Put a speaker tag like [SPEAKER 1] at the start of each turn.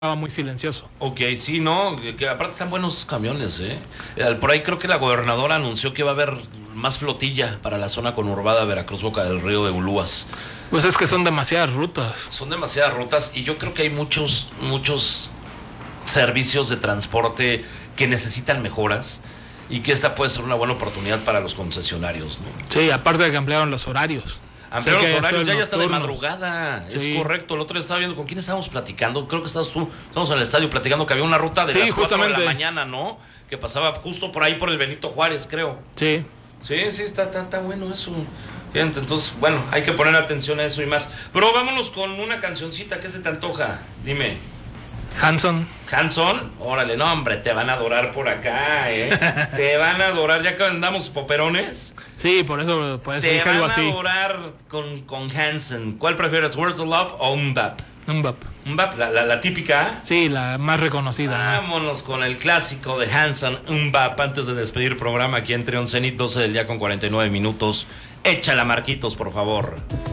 [SPEAKER 1] estaba muy silencioso.
[SPEAKER 2] Ok, sí, no, que aparte están buenos camiones, ¿eh? Por ahí creo que la gobernadora anunció que va a haber más flotilla para la zona conurbada Veracruz, Boca del Río de Ulúas.
[SPEAKER 1] Pues es que son demasiadas rutas.
[SPEAKER 2] Son demasiadas rutas y yo creo que hay muchos servicios de transporte que necesitan mejoras y que esta puede ser una buena oportunidad para los concesionarios, ¿no?
[SPEAKER 1] Sí, aparte de que ampliaron los horarios.
[SPEAKER 2] Ampliaron los horarios, ya está de
[SPEAKER 1] nocturnos.
[SPEAKER 2] madrugada,
[SPEAKER 1] Sí.
[SPEAKER 2] es correcto. El otro día estaba viendo con quién estábamos platicando, creo que estabas tú, estábamos en el estadio platicando que había una ruta de
[SPEAKER 1] Sí,
[SPEAKER 2] las 4 de la
[SPEAKER 1] justamente.
[SPEAKER 2] mañana, ¿no? Que pasaba justo por ahí por el Benito Juárez, creo.
[SPEAKER 1] Sí.
[SPEAKER 2] Sí, está bueno eso. Fíjate, entonces, bueno, hay que poner atención a eso y más. Pero vámonos con una cancioncita, ¿qué se te antoja? Dime.
[SPEAKER 1] Hanson.
[SPEAKER 2] Hanson, órale, no hombre, te van a adorar por acá, te van a adorar, ya que andamos poperones.
[SPEAKER 1] Sí, por eso
[SPEAKER 2] Te
[SPEAKER 1] dije algo
[SPEAKER 2] van a
[SPEAKER 1] así.
[SPEAKER 2] adorar con Hanson. ¿Cuál prefieres, Words of Love o Mbap?
[SPEAKER 1] Mbap.
[SPEAKER 2] Mbap, la típica.
[SPEAKER 1] Sí, la más reconocida. ¿no?
[SPEAKER 2] Vámonos con el clásico de Hanson, Mbap, antes de despedir programa aquí en Trion Zenit, 12 del día con 49 minutos. Échala, Marquitos, por favor.